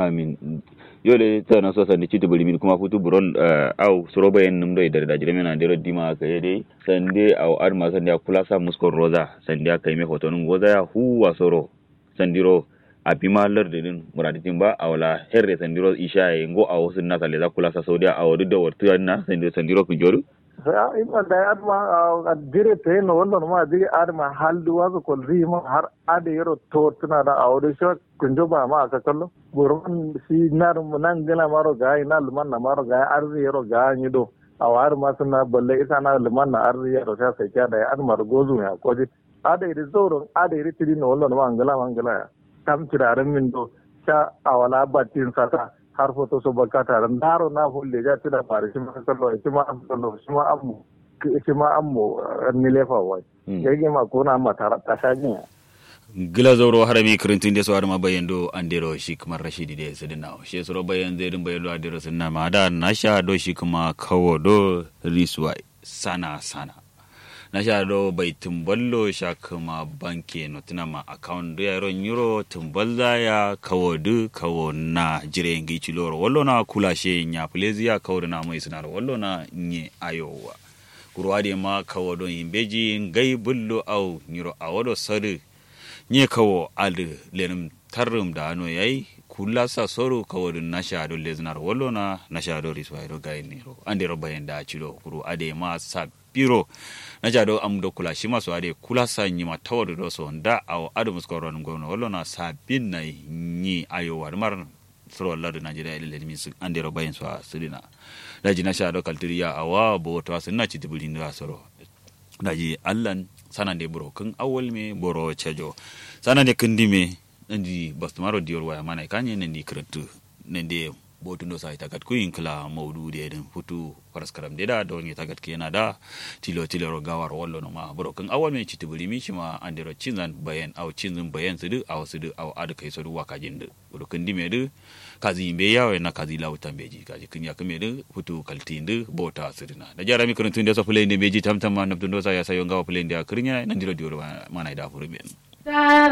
amin yole tana so sandi citu buli min kuma futu buron au soroba en numdo idare da jireme na ndero dima ka yede sande au arma sande akula sa musko roza sande aka ime hoto nun goza ya huwa soro sandiro abima larde din muraditin ba awla herre sandiro isha e ngo awo sunna sale za kula sa saudiya awodu da wartu na sandiro ku joru ima da adma a dire te no wonno ma dire adma haldu wa ko rima har ade yoro to tuna da awodu sho kunjo ba ma aka kallo burman si nar nan gala maro ga ina luman na maro ga arzi yoro ga ni do awar ma sunna balle isa na luman na arzi yoro sa sai ka da adma gozu ya koji ade ri zoro ade ri tiri no wonno ma angala kam tiraren min do ta awala batin sata har foto so bakata ran daro na hulle ja tida fare shi ma kallo shi ma ammo ni lefa wai yage ma ko na mata ta shajin gila zauro harami kirintin da sawar ma bayando andero shi kuma rashidi da sadina shi soro bayan zai din bayando andero sunna ma da na sha do shi kuma kawo do riswai sana na sha do bai tumballo sha kuma banke no tuna ma account do yaro euro tumbalza ya kawo na jire ngi chiloro wallo na kula she nya plezia kawo na mai sunaro wallo na nye ayowa kurwade ma kawo do imbeji ngai bullo au euro awodo sadu nye kawo al lenum tarrum da no yayi kula sa soro kawo na sha do leznar wallo na sha do riswai do gaini ro andero bayanda chilo kuru ade ma sa biro na jado amdo kula shi masu ade kula sa nyi ma tawar do so nda aw adu muskoro ngono wallo na sabin na nyi ayo war mar soro ladu Nigeria ile min su andero bayin so asirina daji na shado kaltiriya awa bo to asinna ci tibulin da soro daji allan sanande bro kun awol me boro chejo sanande kindime ndi bastumaro dior waya mana kanye ndi kretu nende botundo sai tagat ku inkla mawdu de den futu paraskaram de da don tagat kena da tilo ro gawar wallo no ma broken awal me citibuli mi shima andero cinzan bayan aw cinzan bayan sudu aw ad kai sudu waka jinde broken dime de kazi be yawe na kazi lawtan beji kaji kunya kame de futu kaltinde bota sudina da jarami kun tunde so fulende beji tamtam ma nabtundo sai ya sayo gawa fulende akrinya nandiro dioro mana da furu ben